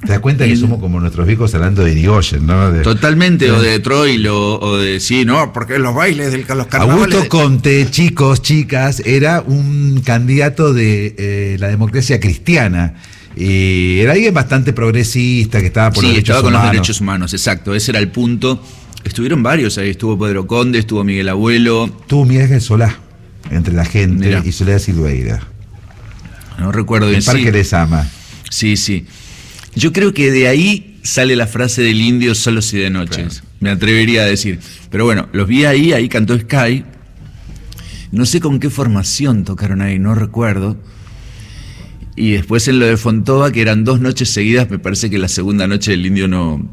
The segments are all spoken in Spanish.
Te das cuenta que somos como nuestros viejos hablando de Irigoyen, ¿no? Totalmente, o de Troilo, o de sí, no, porque los bailes de los carnavales. Augusto Conte, chicos, chicas, era un candidato de la democracia cristiana. Y era alguien bastante progresista, que estaba por los derechos humanos. Sí, estaba con los derechos humanos, exacto, ese era el punto. Estuvieron varios ahí, estuvo Pedro Conde, estuvo Miguel Abuelo. Estuvo Miguel Ángel Solá, entre la gente, mirá. Y Soledad Silveira. No recuerdo bien. El Parque les ama. Sí, sí. Yo creo que de ahí sale la frase del indio solos y de noches. Claro. Me atrevería a decir. Pero bueno, los vi ahí cantó Sky. No sé con qué formación tocaron ahí, no recuerdo. Y después en lo de Fontova, que eran 2 noches seguidas, me parece que la segunda noche el indio no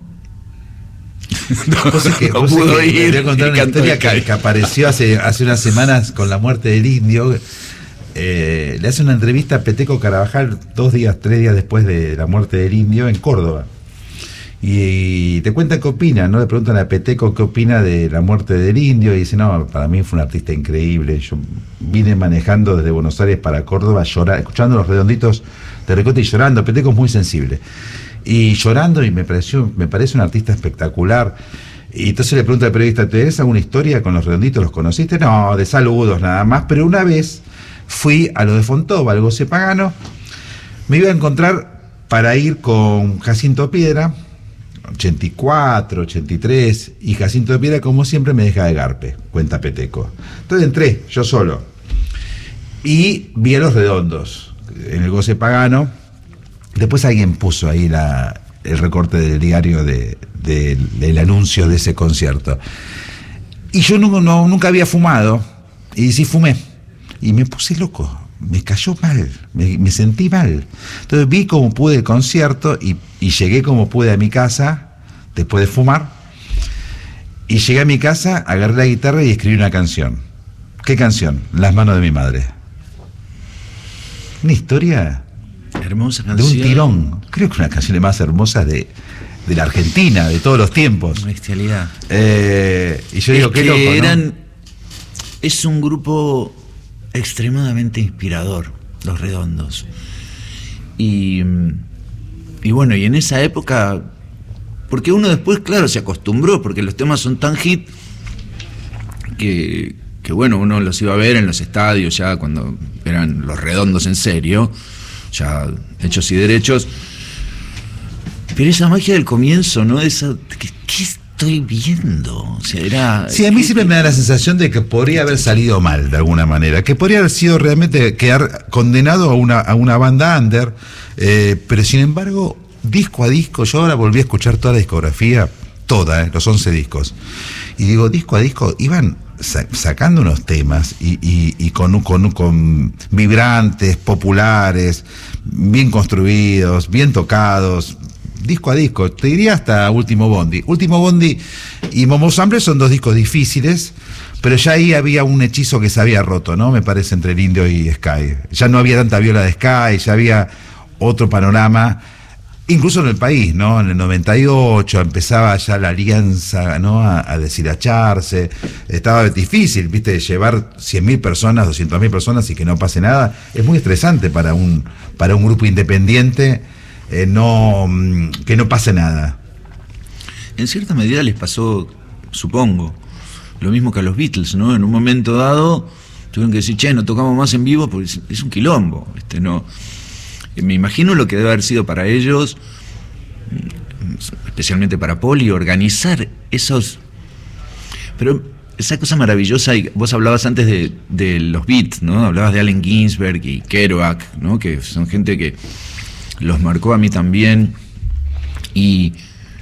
pudo ir. Te voy a contar una historia que apareció hace unas semanas con la muerte del indio. Le hace una entrevista a Peteco Carabajal 3 días después de la muerte del indio en Córdoba. Y te cuenta qué opina, ¿no? Le preguntan a Peteco qué opina de la muerte del indio y dice, no, para mí fue un artista increíble. Yo vine manejando desde Buenos Aires para Córdoba, escuchando los Redonditos de Ricota y llorando. Peteco es muy sensible. Y llorando, y me parece un artista espectacular. Y entonces le pregunta al periodista, ¿tenés alguna historia con los Redonditos? ¿Los conociste? No, de saludos nada más. Pero una vez fui a lo de Fontova, al Goce Pagano. Me iba a encontrar para ir con Jacinto Piedra, 84, 83, y Jacinto Piedra, como siempre, me deja de garpe, cuenta Peteco. Entonces entré, yo solo, y vi a los Redondos en el Goce Pagano. Después alguien puso ahí el recorte del diario del anuncio de ese concierto. Y yo nunca había fumado, y sí fumé, y me puse loco. Me cayó mal, me sentí mal. Entonces vi como pude el concierto y llegué como pude a mi casa, después de fumar. Y llegué a mi casa, agarré la guitarra y escribí una canción. ¿Qué canción? Las manos de mi madre. Una historia hermosa canción. De un tirón. Creo que una de las canciones más hermosas de la Argentina, de todos los tiempos. Una bestialidad. Y yo digo, qué loco, ¿no? Es un grupo extremadamente inspirador, los Redondos. Y bueno, y en esa época, porque uno después, claro, se acostumbró, porque los temas son tan hit que bueno, uno los iba a ver en los estadios ya cuando eran los Redondos en serio, ya hechos y derechos. Pero esa magia del comienzo, ¿no? Esa, ¿qué estoy viendo? O sea, era... Sí, a mí siempre me da la sensación de que podría haber salido mal de alguna manera, que podría haber sido realmente quedar condenado a una banda under, pero sin embargo, disco a disco, yo ahora volví a escuchar toda la discografía, toda, los 11 discos, y digo, disco a disco, iban sacando unos temas y con vibrantes, populares, bien construidos, bien tocados, disco a disco, te diría hasta Último Bondi. Último Bondi y Momo Sample son 2 discos difíciles, pero ya ahí había un hechizo que se había roto, ¿no? Me parece, entre el Indio y Sky. Ya no había tanta viola de Sky, ya había otro panorama, incluso en el país, ¿no? En el 98 empezaba ya la alianza, ¿no? A deshilacharse. Estaba difícil, ¿viste? Llevar 100.000 personas, 200.000 personas y que no pase nada. Es muy estresante para un grupo independiente. Que no pase nada. En cierta medida les pasó, supongo, lo mismo que a los Beatles, ¿no? En un momento dado tuvieron que decir, no tocamos más en vivo porque es un quilombo, no. Me imagino lo que debe haber sido para ellos, especialmente para Poli, organizar esos... Pero esa cosa maravillosa, y vos hablabas antes de los Beats, ¿no? Hablabas de Allen Ginsberg y Kerouac, ¿no? Que son gente que los marcó a mí también, y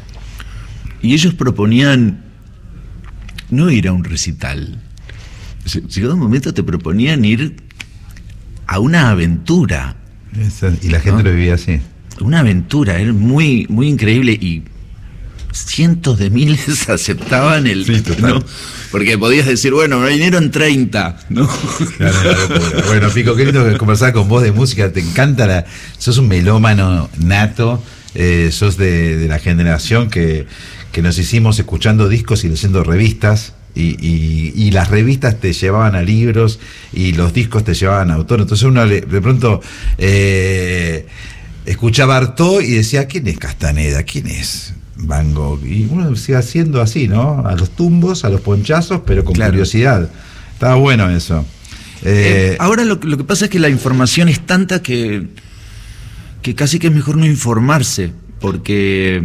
ellos proponían no ir a un recital. Llegado un momento te proponían ir a una aventura. Y la gente, ¿no? Lo vivía así. Una aventura, era muy, muy increíble, y cientos de miles aceptaban el... Sí, total. ¿no? Porque podías decir, bueno, vinieron 30, ¿no? Claro, bueno, Pico, qué lindo conversar con vos de música, te encanta sos un melómano nato, sos de la generación que nos hicimos escuchando discos y leyendo revistas, y las revistas te llevaban a libros y los discos te llevaban a autores. Entonces uno de pronto escuchaba Artaud y decía, ¿quién es Castaneda? ¿Quién es Van Gogh? Y uno sigue haciendo así, ¿no? A los tumbos, a los ponchazos, pero con curiosidad. Estaba bueno eso. Ahora lo que pasa es que la información es tanta que casi que es mejor no informarse, porque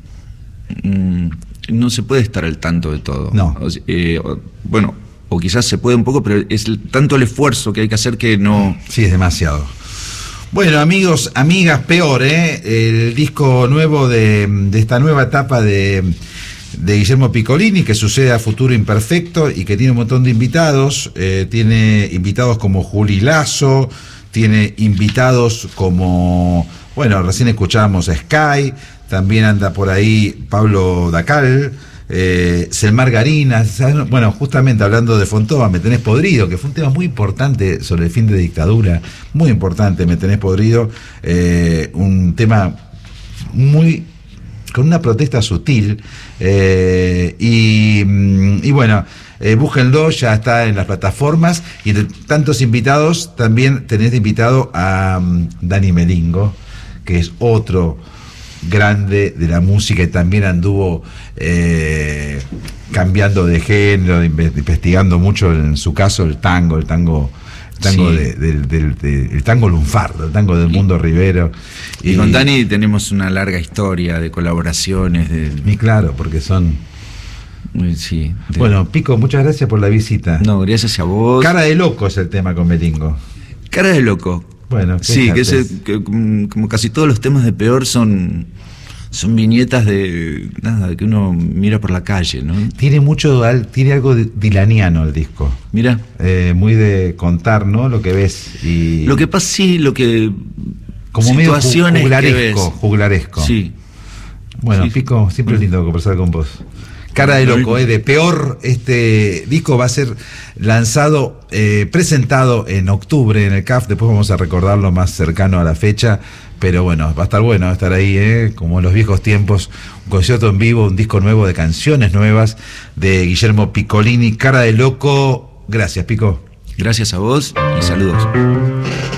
no se puede estar al tanto de todo. No. Bueno, o quizás se puede un poco, pero es tanto el esfuerzo que hay que hacer que no... Sí, es demasiado. Bueno, amigos, amigas, peor, el disco nuevo de esta nueva etapa de Guillermo Piccolini, que sucede a Futuro Imperfecto y que tiene un montón de invitados. Tiene invitados como Juli Lazo, tiene invitados como, bueno, recién escuchábamos a Sky, también anda por ahí Pablo Dacal, Selmar Garina. Bueno, justamente hablando de Fontova, Me tenés podrido, que fue un tema muy importante sobre el fin de dictadura, muy importante, Me tenés podrido, un tema muy con una protesta sutil, y bueno, búsquenlo, ya está en las plataformas, y de tantos invitados también tenés de invitado a Dani Melingo, que es otro grande de la música y también anduvo cambiando de género, investigando mucho en su caso el tango el tango lunfardo, el tango del mundo ribero. Y con Dani tenemos una larga historia de colaboraciones. Y claro, porque son... Sí. Bueno, Pico, muchas gracias por la visita. No, gracias a vos. Cara de loco es el tema con Melingo. Cara de loco. Bueno, sí, que como casi todos los temas de Peor son viñetas de nada, que uno mira por la calle, ¿no? Tiene algo dilaniano el disco. Mira, muy de contar, ¿no? Lo que ves y lo que pasa, sí, lo que como situaciones medio juglaresco. Sí. Bueno, sí. Pico, siempre es lindo conversar con vos. Cara de loco, de Peor. Este disco va a ser lanzado, presentado en octubre en el CAF. Después vamos a recordarlo más cercano a la fecha. Pero bueno, va a estar bueno estar ahí, como en los viejos tiempos. Un concierto en vivo, un disco nuevo de canciones nuevas de Guillermo Piccolini. Cara de loco. Gracias, Pico. Gracias a vos y saludos.